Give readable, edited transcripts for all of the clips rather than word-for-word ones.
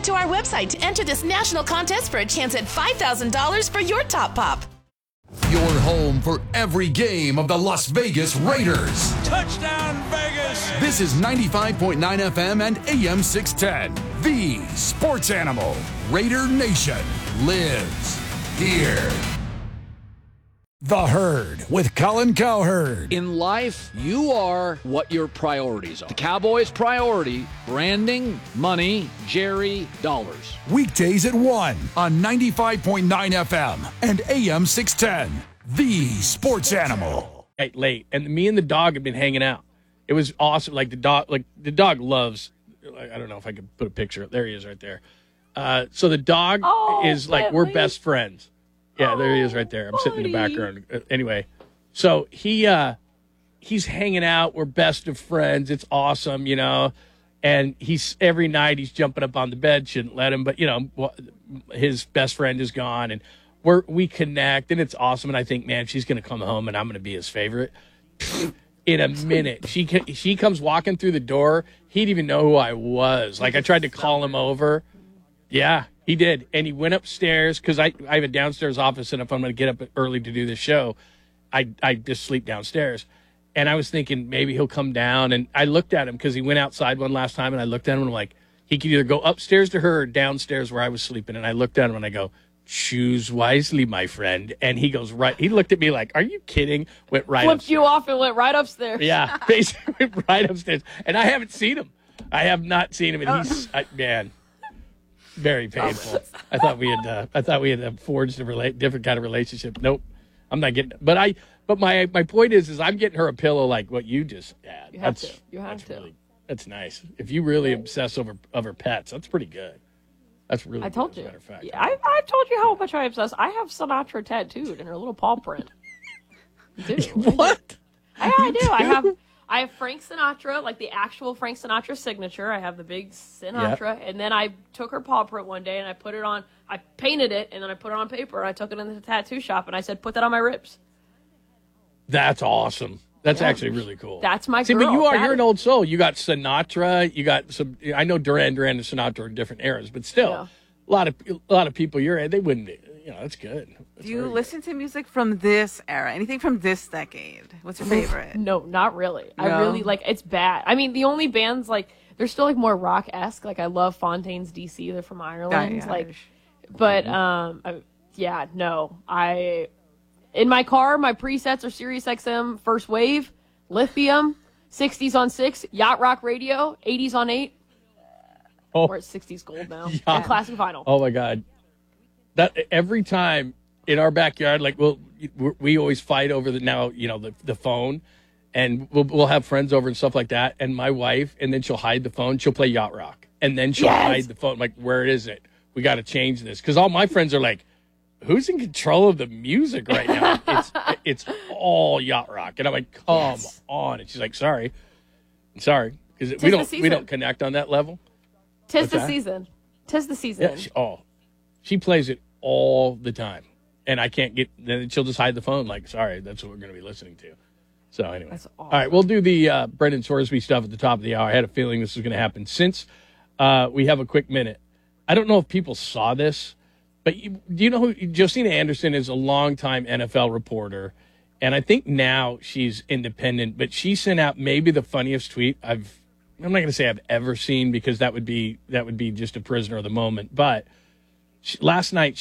to our website to enter this national contest for a chance at $5,000 for your Top Pop. Your home for every game of the Las Vegas Raiders. Touchdown, Vegas! This is 95.9 FM and AM 610. The Sports Animal. Raider Nation lives here. The Herd with Colin Cowherd. In life, you are what your priorities are. The Cowboys' priority, branding, money, Jerry, dollars. Weekdays at 1 on 95.9 FM and AM 610. The Sports Animal. Late, and me and the dog have been hanging out. It was awesome. Like the dog loves, I don't know if I could put a picture up. There he is right there. So the dog is like, we're best friends. Yeah, there he is right there. I'm sitting in the background. Anyway, so he's hanging out. We're best of friends. It's awesome, And every night he's jumping up on the bed. Shouldn't let him, but his best friend is gone, and we connect, and it's awesome. And I think, man, she's going to come home, and I'm going to be his favorite. In a minute, she comes walking through the door. He'd even know who I was. Like I tried to call him over. Yeah. He did, and he went upstairs because I have a downstairs office, and if I'm going to get up early to do the show, I just sleep downstairs. And I was thinking maybe he'll come down, and I looked at him because he went outside one last time, and I looked at him and I'm like, he could either go upstairs to her or downstairs where I was sleeping. And I looked at him and I go, choose wisely, my friend. And he goes right. He looked at me like, are you kidding? Went right Flipped upstairs. you off and went right upstairs. Yeah, basically went right upstairs. And I haven't seen him. I have not seen him, and man. Very painful. I thought we had forged a different kind of relationship. Nope, I'm not getting. But my point is I'm getting her a pillow like what you just had. You have to. That's nice. If you really obsess over pets, that's pretty good. That's really. I told good, you. As a matter of fact. Yeah, I told you how much I obsess. I have Sinatra tattooed in her little paw print. I do. What? I do. I have Frank Sinatra, like the actual Frank Sinatra signature. I have the big Sinatra. Yep. And then I took her paw print one day and I put it on, I painted it and then I put it on paper and I took it in the tattoo shop and I said, put that on my ribs. That's awesome. That's actually really cool. That's my girl. See, but you're an old soul. You got Sinatra, you got some, I know Duran and Sinatra are different eras, but still, a lot of people your age, they wouldn't, that's good. Do you listen to music from this era? Anything from this decade? What's your favorite? No, not really. No? I really it's bad. I mean, the only bands they're still more rock-esque. Like I love Fontaines DC. They're from Ireland. In my car, my presets are Sirius XM First Wave, Lithium, 60s on 6, Yacht Rock Radio, 80s on 8. Or it's 60s gold now. And classic vinyl. Oh my God. That every time in our backyard, we always fight over the phone, and we'll have friends over and stuff like that. And my wife, and then she'll hide the phone. She'll play Yacht Rock, and then she'll hide the phone. Like, where is it? We got to change this because all my friends are like, "Who's in control of the music right now?" It's all Yacht Rock, and I'm like, "Come on!" And she's like, "Sorry, because we don't connect on that level." Tis the season. Yeah, she plays it all the time, and I can't get. Then she'll just hide the phone. Like, sorry, that's what we're going to be listening to. So anyway, that's awesome. All right, we'll do the Brendan Sorsby stuff at the top of the hour. I had a feeling this was going to happen. Since we have a quick minute, I don't know if people saw this, but do you know who Josina Anderson is? A longtime NFL reporter, and I think now she's independent. But she sent out maybe the funniest tweet I'm not going to say I've ever seen because that would be just a prisoner of the moment, but. Last night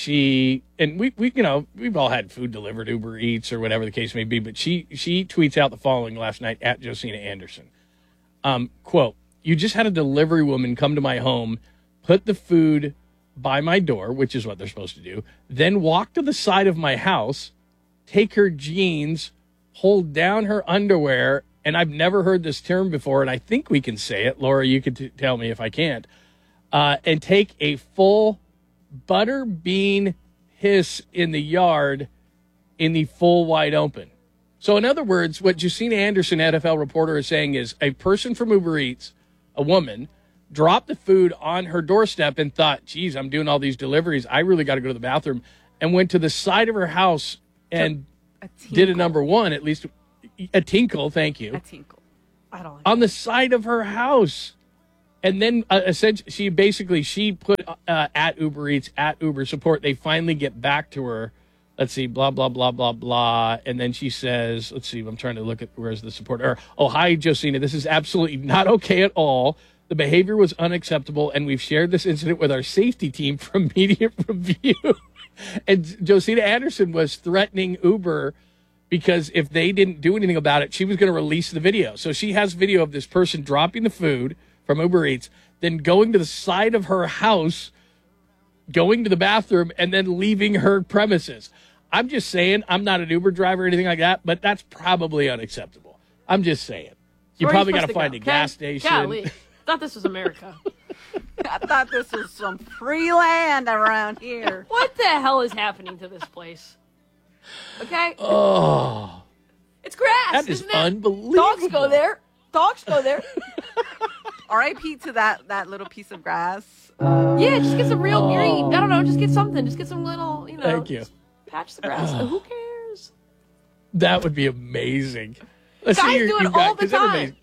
we've all had food delivered, Uber Eats or whatever the case may be, but she tweets out the following last night at Josina Anderson. Quote, "You just had a delivery woman come to my home, put the food by my door," which is what they're supposed to do, "then walk to the side of my house, take her jeans, hold down her underwear," and I've never heard this term before, and I think we can say it. Laura, you could tell me if I can't. And take a full butter bean hiss in the yard in the full wide open. So in other words, what Josina Anderson, NFL reporter, is saying is a person from Uber Eats, a woman, dropped the food on her doorstep and thought, geez, I'm doing all these deliveries. I really got to go to the bathroom, and went to the side of her house and did a number one, at least a tinkle. Thank you. A tinkle. I don't like on the side of her house. And then essentially, she put at Uber Eats, at Uber Support. They finally get back to her. Let's see, blah, blah, blah, blah, blah. And then she says, let's see, I'm trying to look at where's the support. Oh, hi, Josina. This is absolutely not okay at all. The behavior was unacceptable, and we've shared this incident with our safety team from Media Review. And Josina Anderson was threatening Uber because if they didn't do anything about it, she was going to release the video. So she has video of this person dropping the food from Uber Eats, then going to the side of her house, going to the bathroom, and then leaving her premises. I'm just saying, I'm not an Uber driver or anything like that, but that's probably unacceptable. I'm just saying. You probably got to find a gas station. Golly. Thought this was America. I thought this was some free land around here. What the hell is happening to this place? Okay? Oh. It's grass, That is isn't it? unbelievable. Dogs go there. Dogs go there. R.I.P. to that little piece of grass. Yeah, just get some real green. I don't know, just get something. Just get some little, Thank you. Patch the grass. Who cares? That would be amazing. Let's Guys do it all the time.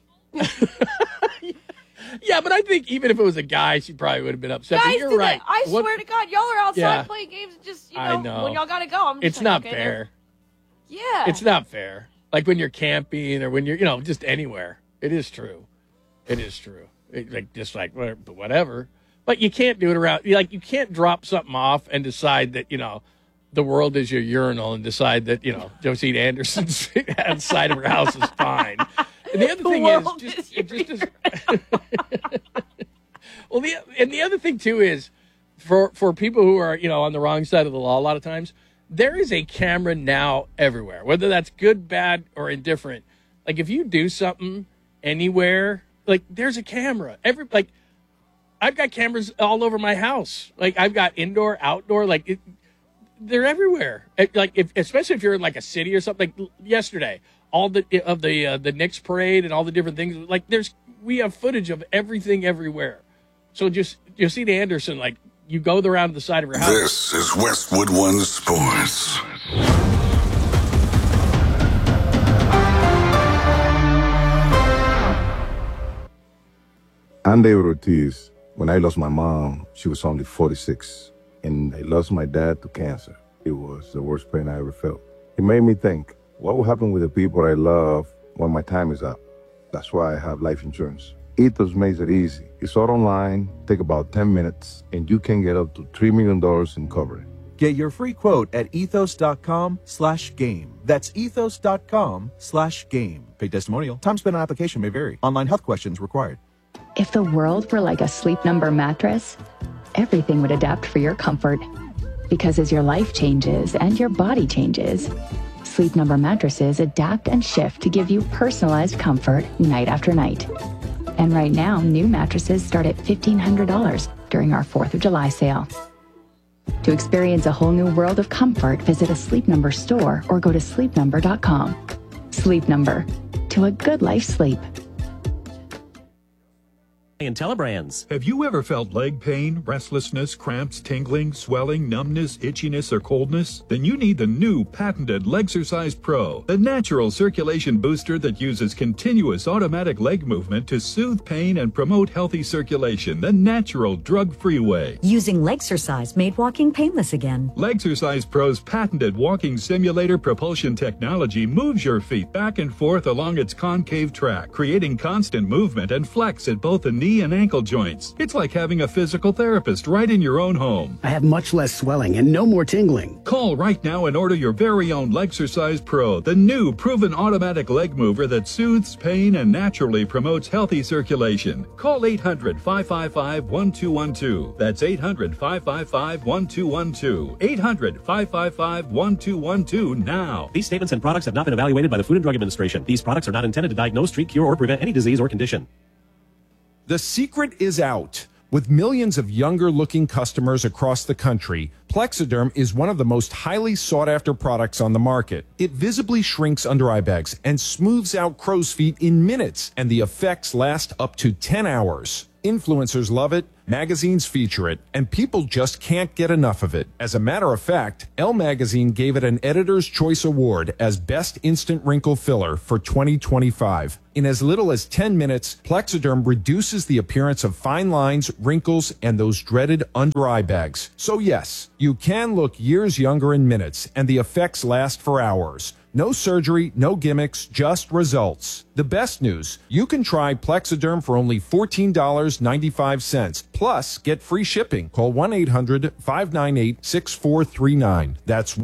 Yeah, but I think even if it was a guy, she probably would have been upset. Guys but you're do right. that. I swear to God, y'all are outside playing games and just, I know. when y'all got to go. I'm just It's like, not okay, fair. Yeah. It's not fair. Like when you're camping or when you're, just anywhere. It is true. It is true. Whatever. But you can't do it around. You can't drop something off and decide that, the world is your urinal and decide that, Josina Anderson's outside of her house is fine. And the other thing is well, the other thing too is for people who are, on the wrong side of the law, a lot of times there is a camera now everywhere, whether that's good, bad, or indifferent. Like if you do something anywhere, there's a camera. I've got cameras all over my house. I've got indoor, outdoor, they're everywhere. Especially if you're in a city or something. Like yesterday, all the Knicks parade and all the different things. We have footage of everything everywhere. So just Josina Anderson, you go around to the side of her house. This is Westwood One Sports. I'm David Ortiz. When I lost my mom, she was only 46. And I lost my dad to cancer. It was the worst pain I ever felt. It made me think, what will happen with the people I love when my time is up? That's why I have life insurance. Ethos makes it easy. It's all online, take about 10 minutes, and you can get up to $3 million in coverage. Get your free quote at ethos.com/game. That's ethos.com/game. Paid testimonial. Time spent on application may vary. Online health questions required. If the world were like a Sleep Number mattress, everything would adapt for your comfort. Because as your life changes and your body changes, Sleep Number mattresses adapt and shift to give you personalized comfort night after night. And right now, new mattresses start at $1,500 during our 4th of July sale. To experience a whole new world of comfort, visit a Sleep Number store or go to sleepnumber.com. Sleep Number. To a good life sleep. Telebrands. Have you ever felt leg pain, restlessness, cramps, tingling, swelling, numbness, itchiness, or coldness? Then you need the new patented Legsercise Pro, the natural circulation booster that uses continuous automatic leg movement to soothe pain and promote healthy circulation the natural drug-free way. Using Legsercise made walking painless again. Legsercise Pro's patented walking simulator propulsion technology moves your feet back and forth along its concave track, creating constant movement and flex at both the knee and ankle joints. It's like having a physical therapist right in your own home. I have much less swelling and no more tingling. Call right now and order your very own Legsercise Pro, the new proven automatic leg mover that soothes pain and naturally promotes healthy circulation. Call 800-555-1212. That's 800-555-1212. 800-555-1212 now. These statements and products have not been evaluated by the Food and Drug Administration. These products are not intended to diagnose, treat, cure, or prevent any disease or condition. The secret is out. With millions of younger-looking customers across the country, Plexiderm is one of the most highly sought-after products on the market. It visibly shrinks under eye bags and smooths out crow's feet in minutes, and the effects last up to 10 hours. Influencers love it. Magazines feature it, and people just can't get enough of it. As a matter of fact, Elle Magazine gave it an Editor's Choice Award as Best Instant Wrinkle Filler for 2025. In as little as 10 minutes, Plexiderm reduces the appearance of fine lines, wrinkles, and those dreaded under-eye bags. So yes, you can look years younger in minutes, and the effects last for hours. No surgery, no gimmicks, just results. The best news, you can try Plexiderm for only $14.95, plus get free shipping. Call 1-800-598-6439. That's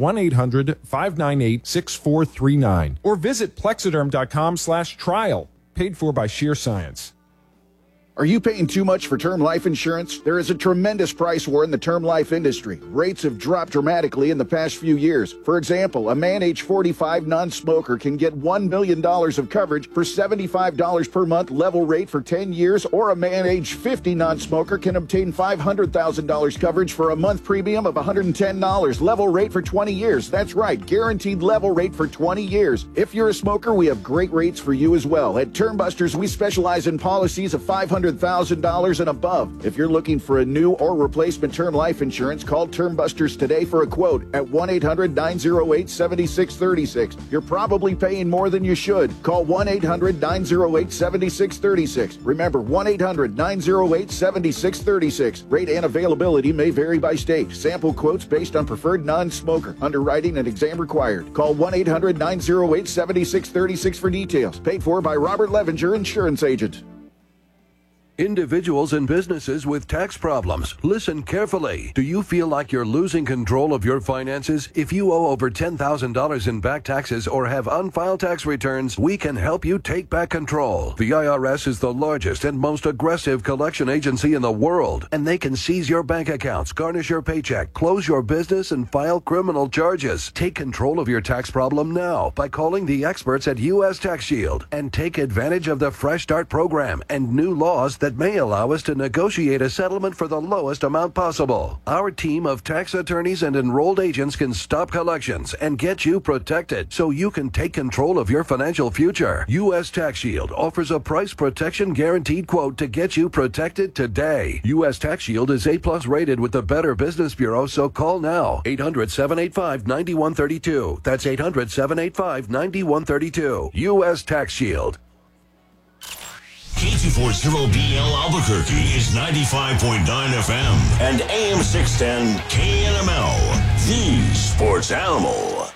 1-800-598-6439. Or visit Plexiderm.com/trial. Paid for by Sheer Science. Are you paying too much for term life insurance? There is a tremendous price war in the term life industry. Rates have dropped dramatically in the past few years. For example, a man age 45 non-smoker can get $1 million of coverage for $75 per month level rate for 10 years, or a man age 50 non-smoker can obtain $500,000 coverage for a month premium of $110 level rate for 20 years. That's right, guaranteed level rate for 20 years. If you're a smoker, we have great rates for you as well. At Term Busters, we specialize in policies of $500,000 and above. If you're looking for a new or replacement term life insurance, call Term Busters today for a quote at 1-800-908-7636. You're probably paying more than you should. Call 1-800-908-7636. Remember, 1-800-908-7636. Rate and availability may vary by state. Sample quotes based on preferred non-smoker. Underwriting and exam required. Call 1-800-908-7636 for details. Paid for by Robert Levinger, Insurance Agent. Individuals and businesses with tax problems, listen carefully. Do you feel like you're losing control of your finances? If you owe over $10,000 in back taxes or have unfiled tax returns, we can help you take back control. The IRS is the largest and most aggressive collection agency in the world, and they can seize your bank accounts, garnish your paycheck, close your business, and file criminal charges. Take control of your tax problem now by calling the experts at U.S. Tax Shield and take advantage of the Fresh Start program and new laws that may allow us to negotiate a settlement for the lowest amount possible. Our team of tax attorneys and enrolled agents can stop collections and get you protected so you can take control of your financial future. U.S. Tax Shield offers a price protection guaranteed quote to get you protected today. U.S. Tax Shield is A+ rated with the Better Business Bureau, so call now. 800-785-9132. That's 800-785-9132. U.S. Tax Shield. K240BL Albuquerque is 95.9 FM and AM 610 KNML, the sports animal.